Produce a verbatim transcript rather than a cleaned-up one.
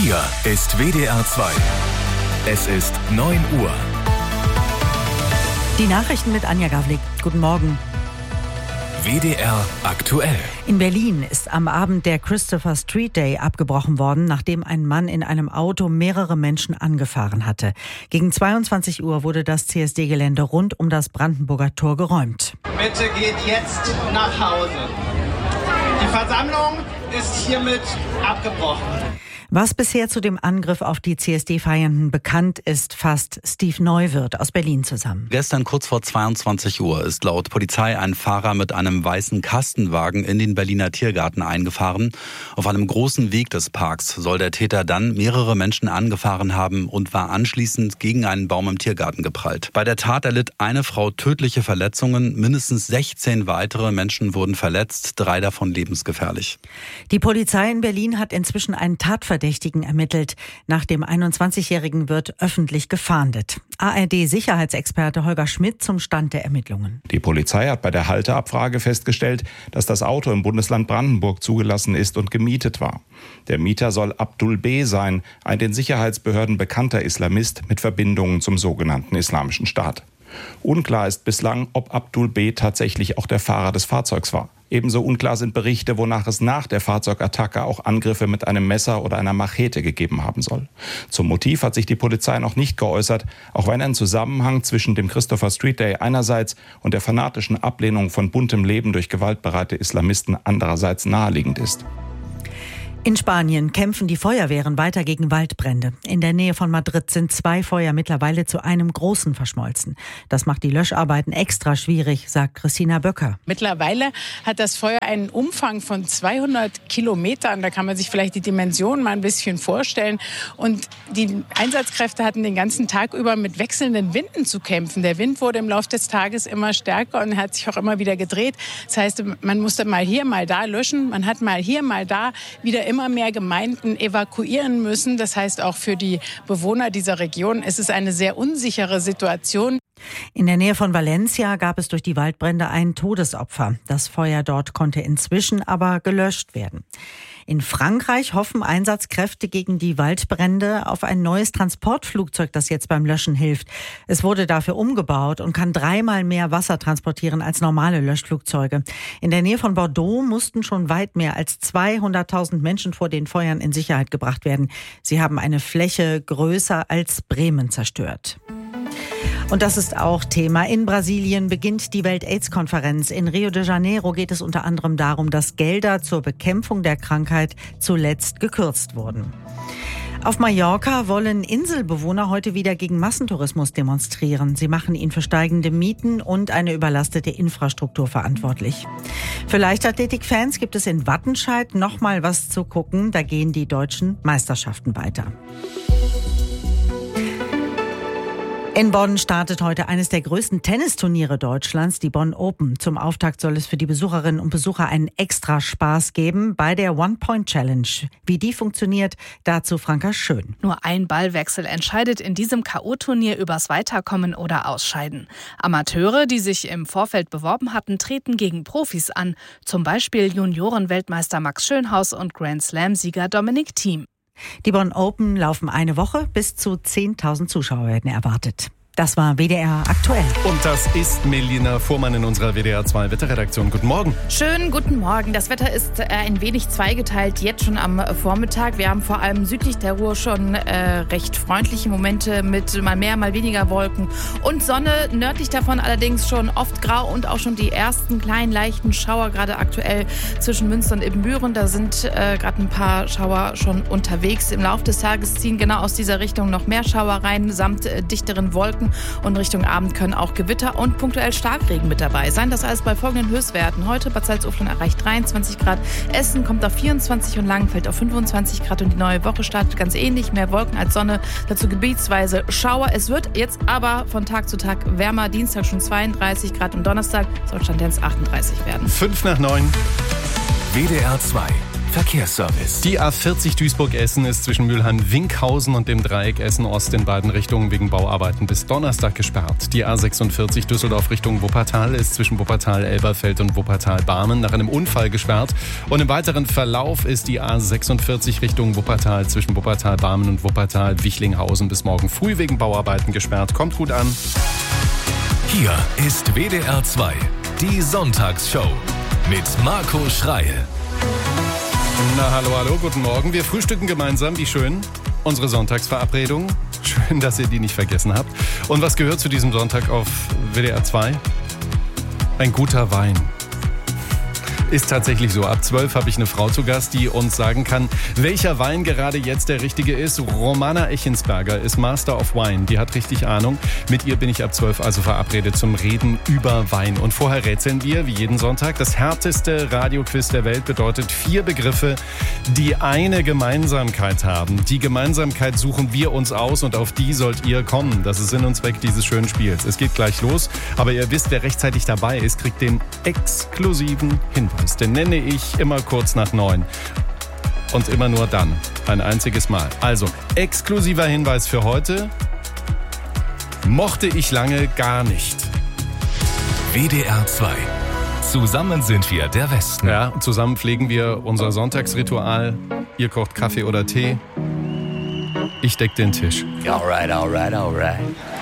Hier ist W D R zwei. Es ist neun Uhr. Die Nachrichten mit Anja Gavlik. Guten Morgen. W D R aktuell. In Berlin ist am Abend der Christopher Street Day abgebrochen worden, nachdem ein Mann in einem Auto mehrere Menschen angefahren hatte. Gegen zweiundzwanzig Uhr wurde das C S D-Gelände rund um das Brandenburger Tor geräumt. Bitte geht jetzt nach Hause. Die Versammlung ist hiermit abgebrochen. Was bisher zu dem Angriff auf die C S D-Feiernden bekannt ist, fasst Steve Neuwirth aus Berlin zusammen. Gestern kurz vor zweiundzwanzig Uhr ist laut Polizei ein Fahrer mit einem weißen Kastenwagen in den Berliner Tiergarten eingefahren. Auf einem großen Weg des Parks soll der Täter dann mehrere Menschen angefahren haben und war anschließend gegen einen Baum im Tiergarten geprallt. Bei der Tat erlitt eine Frau tödliche Verletzungen, mindestens sechzehn weitere Menschen wurden verletzt, drei davon lebensgefährlich. Die Polizei in Berlin hat inzwischen einen Tatverdächtigen ermittelt. Nach dem einundzwanzigjährigen wird öffentlich gefahndet. A R D-Sicherheitsexperte Holger Schmidt zum Stand der Ermittlungen. Die Polizei hat bei der Halteabfrage festgestellt, dass das Auto im Bundesland Brandenburg zugelassen ist und gemietet war. Der Mieter soll Abdul B. sein, ein den Sicherheitsbehörden bekannter Islamist mit Verbindungen zum sogenannten Islamischen Staat. Unklar ist bislang, ob Abdul B. tatsächlich auch der Fahrer des Fahrzeugs war. Ebenso unklar sind Berichte, wonach es nach der Fahrzeugattacke auch Angriffe mit einem Messer oder einer Machete gegeben haben soll. Zum Motiv hat sich die Polizei noch nicht geäußert, auch wenn ein Zusammenhang zwischen dem Christopher Street Day einerseits und der fanatischen Ablehnung von buntem Leben durch gewaltbereite Islamisten andererseits naheliegend ist. In Spanien kämpfen die Feuerwehren weiter gegen Waldbrände. In der Nähe von Madrid sind zwei Feuer mittlerweile zu einem großen verschmolzen. Das macht die Löscharbeiten extra schwierig, sagt Christina Böcker. Mittlerweile hat das Feuer einen Umfang von zweihundert Kilometern. Da kann man sich vielleicht die Dimension mal ein bisschen vorstellen. Und die Einsatzkräfte hatten den ganzen Tag über mit wechselnden Winden zu kämpfen. Der Wind wurde im Laufe des Tages immer stärker und hat sich auch immer wieder gedreht. Das heißt, man musste mal hier, mal da löschen. Man hat mal hier, mal da wieder immer mehr Gemeinden evakuieren müssen. Das heißt, auch für die Bewohner dieser Region ist es eine sehr unsichere Situation. In der Nähe von Valencia gab es durch die Waldbrände ein Todesopfer. Das Feuer dort konnte inzwischen aber gelöscht werden. In Frankreich hoffen Einsatzkräfte gegen die Waldbrände auf ein neues Transportflugzeug, das jetzt beim Löschen hilft. Es wurde dafür umgebaut und kann dreimal mehr Wasser transportieren als normale Löschflugzeuge. In der Nähe von Bordeaux mussten schon weit mehr als zweihunderttausend Menschen vor den Feuern in Sicherheit gebracht werden. Sie haben eine Fläche größer als Bremen zerstört. Und das ist auch Thema. In Brasilien beginnt die Welt-Aids-Konferenz. In Rio de Janeiro geht es unter anderem darum, dass Gelder zur Bekämpfung der Krankheit zuletzt gekürzt wurden. Auf Mallorca wollen Inselbewohner heute wieder gegen Massentourismus demonstrieren. Sie machen ihn für steigende Mieten und eine überlastete Infrastruktur verantwortlich. Für Leichtathletik-Fans gibt es in Wattenscheid noch mal was zu gucken. Da gehen die deutschen Meisterschaften weiter. In Bonn startet heute eines der größten Tennisturniere Deutschlands, die Bonn Open. Zum Auftakt soll es für die Besucherinnen und Besucher einen extra Spaß geben bei der One-Point-Challenge. Wie die funktioniert, dazu Franka Schön. Nur ein Ballwechsel entscheidet in diesem K O-Turnier übers Weiterkommen oder Ausscheiden. Amateure, die sich im Vorfeld beworben hatten, treten gegen Profis an. Zum Beispiel Junioren-Weltmeister Max Schönhaus und Grand-Slam-Sieger Dominic Thiem. Die Bonn Open laufen eine Woche, bis zu zehntausend Zuschauer werden erwartet. Das war W D R aktuell. Und das ist Melina Fuhrmann in unserer W D R zwei Wetterredaktion. Guten Morgen. Schönen guten Morgen. Das Wetter ist äh, ein wenig zweigeteilt, jetzt schon am äh, Vormittag. Wir haben vor allem südlich der Ruhr schon äh, recht freundliche Momente mit mal mehr, mal weniger Wolken und Sonne. Nördlich davon allerdings schon oft grau und auch schon die ersten kleinen leichten Schauer, gerade aktuell zwischen Münster und Ibbenbüren. Da sind äh, gerade ein paar Schauer schon unterwegs. Im Laufe des Tages ziehen genau aus dieser Richtung noch mehr Schauer rein, samt äh, dichteren Wolken. Und Richtung Abend können auch Gewitter und punktuell Starkregen mit dabei sein. Das alles bei folgenden Höchstwerten. Heute Bad Salzuflen erreicht dreiundzwanzig Grad, Essen kommt auf vierundzwanzig und Langenfeld auf fünfundzwanzig Grad. Und die neue Woche startet ganz ähnlich. Mehr Wolken als Sonne, dazu gebietsweise Schauer. Es wird jetzt aber von Tag zu Tag wärmer. Dienstag schon zweiunddreißig Grad und Donnerstag soll Tendenz achtunddreißig werden. Fünf nach neun. W D R zwei. Verkehrsservice. Die A vierzig Duisburg-Essen ist zwischen Mülheim-Winkhausen und dem Dreieck Essen-Ost in beiden Richtungen wegen Bauarbeiten bis Donnerstag gesperrt. Die A sechsundvierzig Düsseldorf Richtung Wuppertal ist zwischen Wuppertal-Elberfeld und Wuppertal-Barmen nach einem Unfall gesperrt. Und im weiteren Verlauf ist die A sechsundvierzig Richtung Wuppertal zwischen Wuppertal-Barmen und Wuppertal-Wichlinghausen bis morgen früh wegen Bauarbeiten gesperrt. Kommt gut an. Hier ist W D R zwei, die Sonntagsshow mit Marco Schreil. Na, hallo, hallo, guten Morgen. Wir frühstücken gemeinsam, wie schön. Unsere Sonntagsverabredung. Schön, dass ihr die nicht vergessen habt. Und was gehört zu diesem Sonntag auf W D R zwei? Ein guter Wein. Ist tatsächlich so. Ab zwölf habe ich eine Frau zu Gast, die uns sagen kann, welcher Wein gerade jetzt der richtige ist. Romana Echensberger ist Master of Wine. Die hat richtig Ahnung. Mit ihr bin ich ab zwölf also verabredet zum Reden über Wein. Und vorher rätseln wir, wie jeden Sonntag, das härteste Radioquiz der Welt bedeutet vier Begriffe, die eine Gemeinsamkeit haben. Die Gemeinsamkeit suchen wir uns aus und auf die sollt ihr kommen. Das ist Sinn und Zweck dieses schönen Spiels. Es geht gleich los, aber ihr wisst, wer rechtzeitig dabei ist, kriegt den exklusiven Hinweis. Den nenne ich immer kurz nach neun. Und immer nur dann. Ein einziges Mal. Also, exklusiver Hinweis für heute. Mochte ich lange gar nicht. W D R zwei. Zusammen sind wir der Westen. Ja, zusammen pflegen wir unser Sonntagsritual. Ihr kocht Kaffee oder Tee. Ich deck den Tisch. Alright, alright, alright.